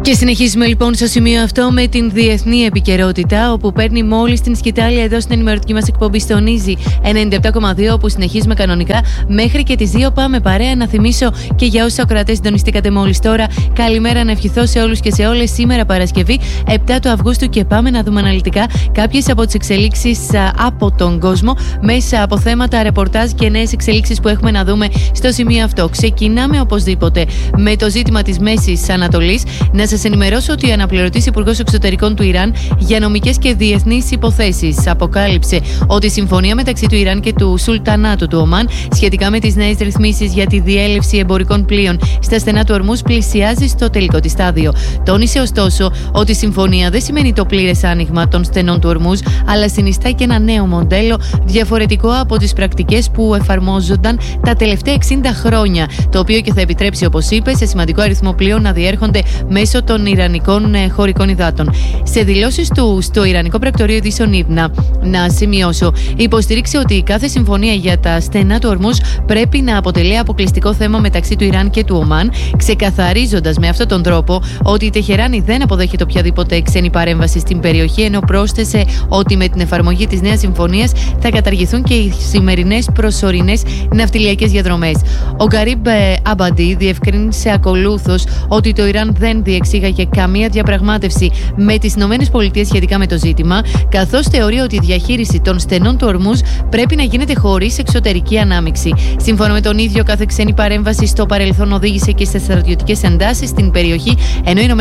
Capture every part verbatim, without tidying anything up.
Και συνεχίζουμε λοιπόν στο σημείο αυτό με την διεθνή επικαιρότητα, όπου παίρνει μόλις την σκητάλη εδώ στην ενημερωτική μας εκπομπή στον Easy ενενήντα επτά κόμμα δύο, όπου συνεχίζουμε κανονικά μέχρι και τις δύο. Πάμε παρέα. Να θυμίσω και για όσους ακροατές συντονιστήκατε μόλις τώρα, καλημέρα να ευχηθώ σε όλους και σε όλες. Σήμερα Παρασκευή επτά του Αυγούστου, και πάμε να δούμε αναλυτικά κάποιες από τις εξελίξεις από τον κόσμο μέσα από θέματα, ρεπορτάζ και νέες εξελίξεις που έχουμε να δούμε στο σημείο αυτό. Ξεκινάμε οπωσδήποτε με το ζήτημα της Μέσης Ανατολής. Να σας ενημερώσω ότι ο αναπληρωτής Υπουργός Εξωτερικών του Ιράν για νομικές και διεθνείς υποθέσεις αποκάλυψε ότι η συμφωνία μεταξύ του Ιράν και του Σουλτανάτου του Ομάν σχετικά με τις νέες ρυθμίσεις για τη διέλευση εμπορικών πλοίων στα στενά του Ορμούζ πλησιάζει στο τελικό της στάδιο. Τόνισε ωστόσο ότι η συμφωνία δεν σημαίνει το πλήρες άνοιγμα των στενών του Ορμούζ, αλλά συνιστά και ένα νέο μοντέλο διαφορετικό από τις πρακτικές που εφαρμόζονταν τα τελευταία εξήντα χρόνια, το οποίο και θα επιτρέψει, όπως είπε, σε σημαντικό αριθμό πλοίων να διέρχονται μέσω των Ιρανικών χωρικών υδάτων. Σε δηλώσεις του στο Ιρανικό Πρακτορείο Ειδήσεων Ιρνα, να σημειώσω, υποστήριξε ότι κάθε συμφωνία για τα στενά του Ορμούζ πρέπει να αποτελεί αποκλειστικό θέμα μεταξύ του Ιράν και του Ομάν, ξεκαθαρίζοντας με αυτόν τον τρόπο ότι η Τεχεράνη δεν αποδέχεται οποιαδήποτε ξένη παρέμβαση στην περιοχή, ενώ πρόσθεσε ότι με την εφαρμογή της νέας συμφωνίας θα καταργηθούν και οι σημερινές προσωρινές ναυτιλιακές διαδρομές. Ο Γκαρίμπ Αμπαντί διευκρίνησε ακολούθως ότι το Ιράν δεν διεξήγαγε καμία διαπραγμάτευση με τις ΗΠΑ σχετικά με το ζήτημα, καθώς θεωρεί ότι η διαχείριση των στενών του Ορμούζ πρέπει να γίνεται χωρίς εξωτερική ανάμειξη. Σύμφωνα με τον ίδιο, κάθε ξένη παρέμβαση στο παρελθόν οδήγησε και σε στρατιωτικές εντάσεις στην περιοχή, ενώ οι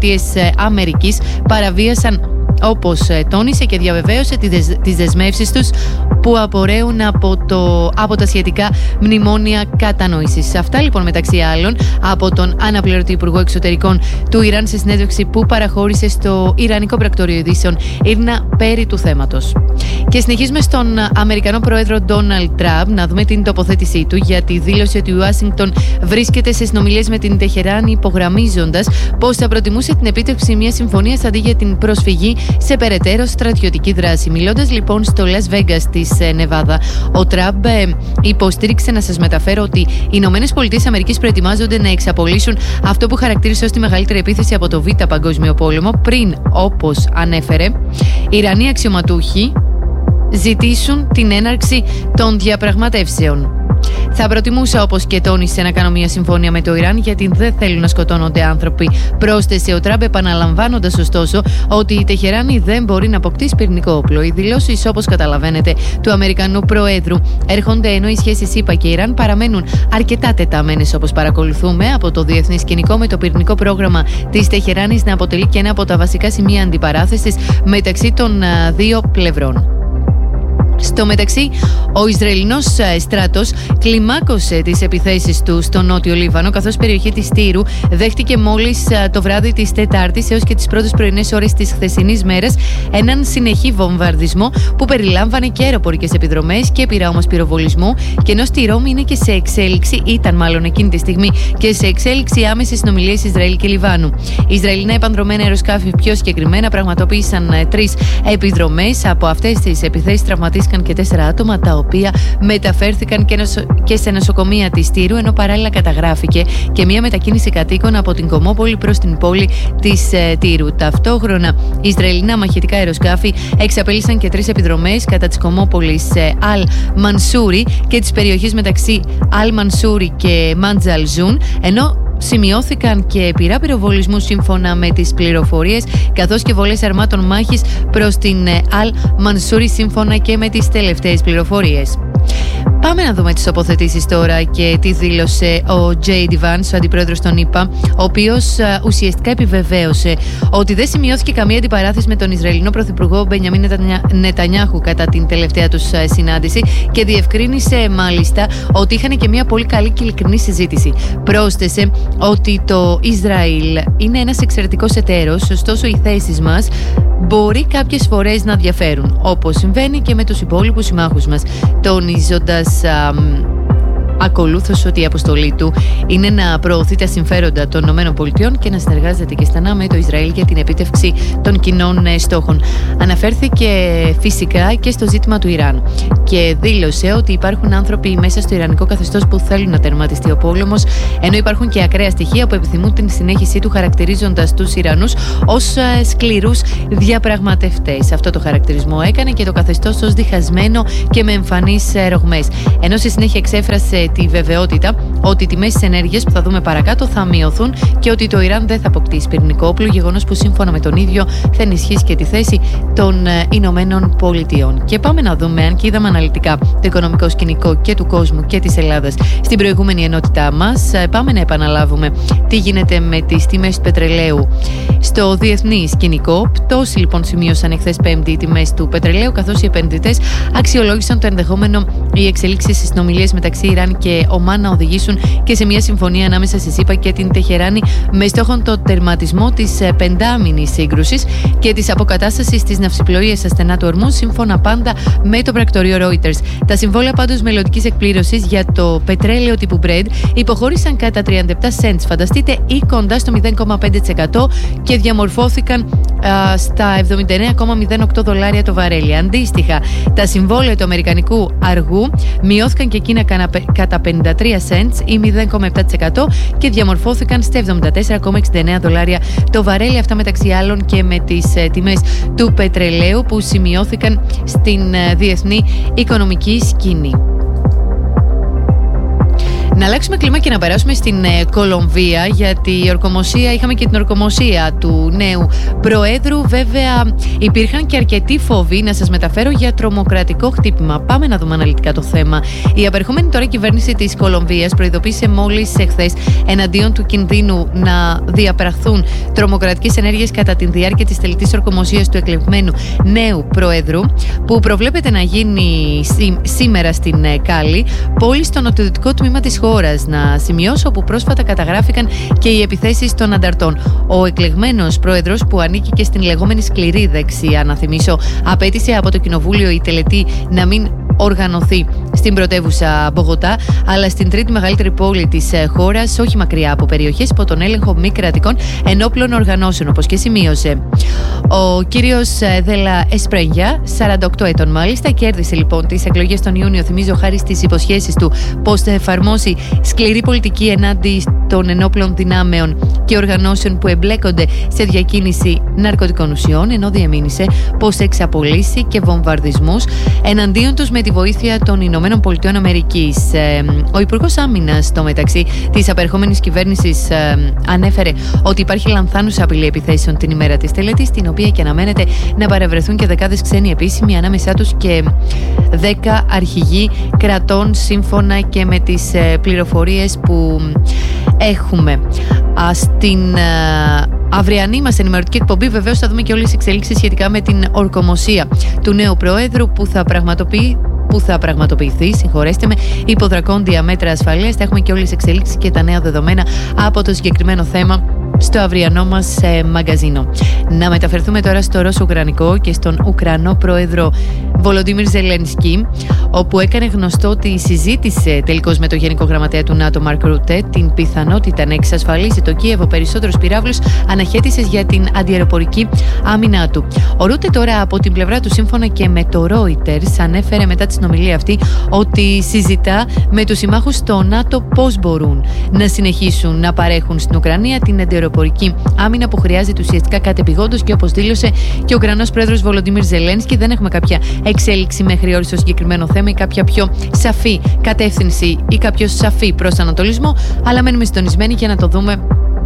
ΗΠΑ παραβίασαν, όπως τόνισε και διαβεβαίωσε, τις δεσμεύσεις τους που απορρέουν από, το, από τα σχετικά μνημόνια κατανόησης. Αυτά λοιπόν μεταξύ άλλων από τον αναπληρωτή Υπουργό Εξωτερικών του Ιράν σε συνέντευξη που παραχώρησε στο Ιρανικό Πρακτορείο Ειδήσεων Ιρνα περί του θέματος. Και συνεχίζουμε στον Αμερικανό Πρόεδρο Ντόναλντ Τραμπ να δούμε την τοποθέτησή του για τη δήλωση ότι η Ουάσιγκτον βρίσκεται σε συνομιλίες με την Τεχεράνη, υπογραμμίζοντας πως θα προτιμούσε την επίτευξη μιας συμφωνίας αντί για την προσφυγή σε περαιτέρω στρατιωτική δράση. Μιλώντας λοιπόν στο Las Vegas της Νεβάδα, ο Τραμπ υποστήριξε, να σας μεταφέρω, ότι οι Ηνωμένες Πολιτείες Αμερικής προετοιμάζονται να εξαπολύσουν αυτό που χαρακτήρισε ως τη μεγαλύτερη επίθεση από το Β' Παγκόσμιο Πόλεμο, πριν, όπως ανέφερε, οι Ιρανοί αξιωματούχοι ζητήσουν την έναρξη των διαπραγματεύσεων. Θα προτιμούσα, όπως και τόνισε, να κάνω μια συμφωνία με το Ιράν, γιατί δεν θέλουν να σκοτώνονται άνθρωποι, πρόσθεσε ο Τραμπ, επαναλαμβάνοντας ωστόσο ότι η Τεχεράνη δεν μπορεί να αποκτήσει πυρηνικό όπλο. Οι δηλώσεις, όπως καταλαβαίνετε, του Αμερικανού Προέδρου έρχονται ενώ οι σχέσεις ΗΠΑ και Ιράν παραμένουν αρκετά τεταμένες, όπως παρακολουθούμε από το διεθνή σκηνικό, με το πυρηνικό πρόγραμμα της Τεχεράνης να αποτελεί και ένα από τα βασικά σημεία αντιπαράθεσης μεταξύ των δύο πλευρών. Στο μεταξύ, ο Ισραηλινός στράτος κλιμάκωσε τις επιθέσεις του στο νότιο Λίβανο, καθώς η περιοχή της Τύρου δέχτηκε μόλις το βράδυ της Τετάρτης έως και τις πρώτες πρωινές ώρες της χθεσινής μέρας έναν συνεχή βομβαρδισμό που περιλάμβανε και αεροπορικές επιδρομές και πυρά όμως πυροβολισμού, και ενώ στη Ρώμη είναι και σε εξέλιξη, ήταν μάλλον εκείνη τη στιγμή και σε εξέλιξη άμεσες συνομιλίες Ισραήλ και Λιβάνου. Οι Ισραηλινά επανδρομένα αεροσκάφη πιο συγκεκριμένα πραγματοποίησαν τρεις επιδρομές. Από αυτές τις επιθέσεις τραυματίστηκαν και τέσσερα άτομα, τα οποία μεταφέρθηκαν και, νοσο... και σε νοσοκομεία της Τύρου, ενώ παράλληλα καταγράφηκε και μια μετακίνηση κατοίκων από την Κομμόπολη προς την πόλη της ε, Τύρου. Ταυτόχρονα, οι Ισραηλινά μαχητικά αεροσκάφη εξαπέλυσαν και τρεις επιδρομές κατά της Κομμόπολης ε, Αλ Μανσούρι και της περιοχής μεταξύ Αλ Μανσούρι και Μάντζαλ Ζουν, ενώ σημειώθηκαν και πυρά πυροβολισμού σύμφωνα με τις πληροφορίες, καθώς και βολές αρμάτων μάχης προς την Αλ Μανσούρι σύμφωνα και με τις τελευταίες πληροφορίες. Πάμε να δούμε τις τοποθετήσεις τώρα και τι δήλωσε ο Τζέι Ντι Βάνς, ο αντιπρόεδρος των ΗΠΑ, ο οποίος ουσιαστικά επιβεβαίωσε ότι δεν σημειώθηκε καμία αντιπαράθεση με τον Ισραηλινό Πρωθυπουργό Μπενιαμίν Νετανιάχου κατά την τελευταία τους συνάντηση, και διευκρίνησε μάλιστα ότι είχαν και μια πολύ καλή και ειλικρινή συζήτηση. Πρόσθεσε ότι το Ισραήλ είναι ένας εξαιρετικός εταίρος, ωστόσο οι θέσεις μας μπορεί κάποιες φορές να διαφέρουν, όπως συμβαίνει και με τους υπόλοιπους συμμάχους μας, τονίζοντας α, ακολούθως ότι η αποστολή του είναι να προωθεί τα συμφέροντα των ΗΠΑ και να συνεργάζεται και στενά με το Ισραήλ για την επίτευξη των κοινών στόχων. Αναφέρθηκε φυσικά και στο ζήτημα του Ιράν και δήλωσε ότι υπάρχουν άνθρωποι μέσα στο ιρανικό καθεστώς που θέλουν να τερματιστεί ο πόλεμος, ενώ υπάρχουν και ακραία στοιχεία που επιθυμούν την συνέχισή του, χαρακτηρίζοντας τους Ιρανούς ως σκληρούς διαπραγματευτές. Αυτό το χαρακτηρισμό έκανε και το καθεστώς ως διχασμένο και με εμφανείς ρογμές. Ενώ στη συνέχεια εξέφρασε τη βεβαιότητα ότι οι τιμές της ενέργειας που θα δούμε παρακάτω θα μειωθούν και ότι το Ιράν δεν θα αποκτήσει πυρηνικό όπλο, γεγονός που σύμφωνα με τον ίδιο θα ενισχύσει και τη θέση των Ηνωμένων Πολιτειών. Και πάμε να δούμε, αν και είδαμε αναλυτικά το οικονομικό σκηνικό και του κόσμου και της Ελλάδας στην προηγούμενη ενότητά μας, πάμε να επαναλάβουμε τι γίνεται με τις τιμές του πετρελαίου στο διεθνή σκηνικό. Πτώση λοιπόν σημείωσαν εχθές Πέμπτη οι τιμές του πετρελαίου, καθώς οι επενδυτές αξιολόγησαν το ενδεχόμενο οι εξελίξεις στις συνομιλίες μεταξύ Ιράν και Ομάν να οδηγήσουν και σε μια συμφωνία ανάμεσα στη ΣΥΠΑ και την Τεχεράνη με στόχο τον τερματισμό της πεντάμηνης σύγκρουσης και της αποκατάστασης της ναυσιπλοείας στα στενά του Ορμούζ, σύμφωνα πάντα με το πρακτορείο Reuters. Τα συμβόλαια πάντως μελλοντικής εκπλήρωσης για το πετρέλαιο τύπου Brent υποχώρησαν κατά τριάντα επτά cents, φανταστείτε, ή κοντά στο μηδέν κόμμα πέντε τοις εκατό και διαμορφώθηκαν α, στα εβδομήντα εννέα κόμμα μηδέν οκτώ δολάρια το βαρέλι. Αντίστοιχα, τα συμβόλαια του αμερικανικού αργού μειώθηκαν και εκείνα κατά πενήντα τρία cents ή μηδέν κόμμα επτά τοις εκατό και διαμορφώθηκαν στα εβδομήντα τέσσερα κόμμα εξήντα εννέα δολάρια το βαρέλι. Αυτά μεταξύ άλλων και με τις ε, τιμές του πετρελαίου που σημειώθηκαν στην ε, διεθνή οικονομική σκηνή. Να αλλάξουμε κλίμα και να περάσουμε στην ε, Κολομβία, γιατί η ορκομοσία, είχαμε και την ορκομοσία του νέου Προέδρου. Βέβαια, υπήρχαν και αρκετοί φόβοι να σας μεταφέρω για τρομοκρατικό χτύπημα. Πάμε να δούμε αναλυτικά το θέμα. Η απερχόμενη τώρα κυβέρνηση της Κολομβίας προειδοποίησε μόλις εχθές εναντίον του κινδύνου να διαπραχθούν τρομοκρατικές ενέργειες κατά τη διάρκεια της τελετής ορκομοσίας του εκλεγμένου νέου Προέδρου, που προβλέπεται να γίνει σή, σήμερα στην ε, Κάλι, πόλη στο νοτιοδυτικό τμήμα της χώρας. Να σημειώσω που πρόσφατα καταγράφηκαν και οι επιθέσεις των ανταρτών. Ο εκλεγμένος πρόεδρος, που ανήκει και στην λεγόμενη σκληρή δεξιά, να θυμίσω, απέτησε από το κοινοβούλιο η τελετή να μην οργανωθεί στην πρωτεύουσα Μπογοτά, αλλά στην τρίτη μεγαλύτερη πόλη της χώρας, όχι μακριά από περιοχές υπό τον έλεγχο μη κρατικών ενόπλων οργανώσεων, όπως και σημείωσε. Ο κύριος Δέλα Εσπρένια, σαράντα οκτώ ετών μάλιστα, κέρδισε λοιπόν τις εκλογές τον Ιούνιο, θυμίζω, χάρη στις υποσχέσεις του πως θα εφαρμόσει σκληρή πολιτική ενάντια των ενόπλων δυνάμεων και οργανώσεων που εμπλέκονται σε διακίνηση ναρκωτικών ουσιών, ενώ διεμήνυσε πως θα εξαπολύσει και βομβαρδισμούς εναντίον τους με τη βοήθεια των Ηνωμένων Πολιτειών Αμερικής. Ο Υπουργός Άμυνας, στο μεταξύ της απερχόμενης κυβέρνησης, ανέφερε ότι υπάρχει λανθάνουσα απειλή επιθέσεων την ημέρα της τελετής, την οποία και αναμένεται να παρευρεθούν και δεκάδες ξένοι επίσημοι, ανάμεσά τους και δέκα αρχηγοί κρατών, σύμφωνα και με τις πληροφορίες που έχουμε. Στην αυριανή μας ενημερωτική εκπομπή βεβαίως θα δούμε και όλες τις εξελίξεις σχετικά με την ορκομοσία του νέου Προέδρου που θα πραγματοποιεί που θα πραγματοποιηθεί, συγχωρέστε με, υπό δρακόντια μέτρα ασφαλείας. Θα έχουμε και όλες τις εξελίξεις και τα νέα δεδομένα από το συγκεκριμένο θέμα στο αυριανό μας ε, μαγκαζίνο. Να μεταφερθούμε τώρα στο Ρώσο-Ουκρανικό και στον Ουκρανό Πρόεδρο Βολοντίμιρ Ζελένσκι, όπου έκανε γνωστό ότι συζήτησε τελικώς με το Γενικό Γραμματέα του ΝΑΤΟ Μαρκ Ρούτε την πιθανότητα να εξασφαλίσει το Κίεβο περισσότερους πυράβλους αναχέτησης για την αντιαεροπορική άμυνά του. Ο Ρούτε τώρα από την πλευρά του, σύμφωνα και με το Reuters, ανέφερε μετά τη συνομιλία αυτή ότι συζητά με τους συμμάχους στο ΝΑΤΟ πώς μπορούν να συνεχίσουν να παρέχουν στην Ουκρανία την αντιαεροπορική άμυνα που χρειάζεται ουσιαστικά κατεπηγόντως, και όπως δήλωσε και ο Ουκρανός Πρόεδρος Βολοντίμιρ Ζελένσκι, δεν έχουμε κάποια εξέλιξη μέχρι όρις στο συγκεκριμένο θέμα ή κάποια πιο σαφή κατεύθυνση ή κάποιο σαφή προσανατολισμό, αλλά μένουμε συντονισμένοι για να το δούμε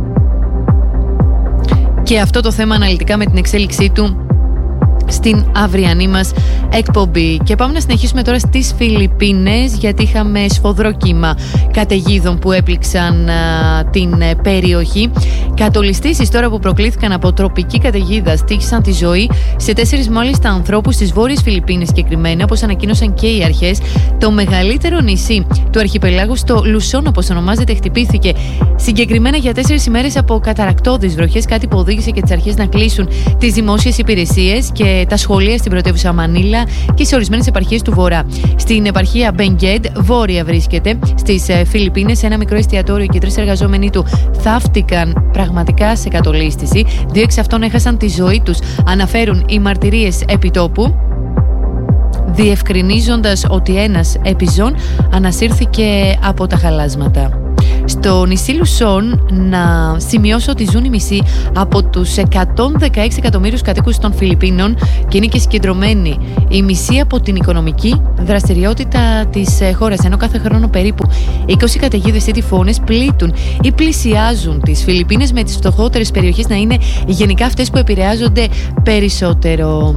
και αυτό το θέμα αναλυτικά με την εξέλιξή του στην αυριανή μας εκπομπή. Και πάμε να συνεχίσουμε τώρα στις Φιλιππίνες, γιατί είχαμε σφοδρό κύμα καταιγίδων που έπληξαν α, την περιοχή Κατολιστήσεις τώρα που προκλήθηκαν από τροπική καταιγίδα στοίχησαν τη ζωή σε τέσσερις μάλιστα ανθρώπους στις βόρειες Φιλιππίνες συγκεκριμένα, όπως ανακοίνωσαν και οι αρχές. Το μεγαλύτερο νησί του αρχιπελάγου, στο Λουσόν όπως ονομάζεται, χτυπήθηκε συγκεκριμένα για τέσσερις ημέρες από καταρακτώδεις βροχές, κάτι που οδήγησε και τις αρχές να κλείσουν τις δημόσιες υπηρεσίες και τα σχολεία στην πρωτεύουσα Μανίλα και σε ορισμένες επαρχίες του Βορρά. Στην επαρχία Μπενγκέντ, βόρεια βρίσκεται, στις Φιλιππίνες, ένα μικρό εστιατόριο και τρεις εργαζόμενοι του θαύτηκαν πραγματικά σε κατολίσθηση. Δύο εξ αυτών έχασαν τη ζωή τους, αναφέρουν οι μαρτυρίες επιτόπου, διευκρινίζοντας ότι ένας επιζών ανασύρθηκε από τα χαλάσματα. Στο νησί Λουσόν, να σημειώσω ότι ζουν οι μισοί από τους εκατόν δεκαέξι εκατομμύριους κατοίκους των Φιλιππίνων και είναι και συγκεντρωμένοι οι μισοί από την οικονομική δραστηριότητα της χώρας, ενώ κάθε χρόνο περίπου είκοσι καταιγίδες ή τυφώνες πλήττουν ή πλησιάζουν τις Φιλιππίνες, με τις φτωχότερες περιοχές να είναι γενικά αυτές που επηρεάζονται περισσότερο.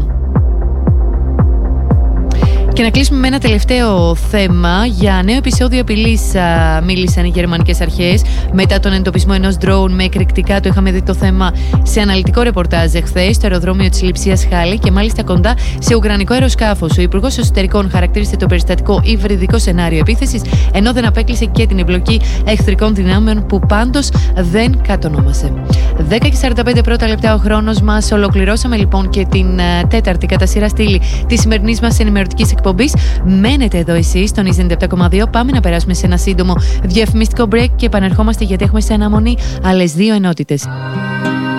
Και να κλείσουμε με ένα τελευταίο θέμα. Για νέο επεισόδιο απειλής μίλησαν οι γερμανικές αρχές μετά τον εντοπισμό ενός ντρόουν με εκρηκτικά. Το είχαμε δει το θέμα σε αναλυτικό ρεπορτάζ εχθές στο αεροδρόμιο της Λειψίας Χάλη και μάλιστα κοντά σε ουκρανικό αεροσκάφος. Ο Υπουργός Εσωτερικών χαρακτήρισε το περιστατικό υβριδικό σενάριο επίθεσης, ενώ δεν απέκλεισε και την εμπλοκή εχθρικών δυνάμεων που πάντως δεν κατονόμασε. δέκα και σαράντα πέντε πρώτα λεπτά ο χρόνος μας. Ολοκληρώσαμε λοιπόν και την uh, τέταρτη κατά σειρά στήλη της σημερινής μας ενημερωτικής εκπομπής. Μένετε εδώ εσείς στον ενενήντα επτά κόμμα δύο. Πάμε να περάσουμε σε ένα σύντομο διαφημιστικό break και επανερχόμαστε, γιατί έχουμε σε αναμονή άλλες δύο ενότητες.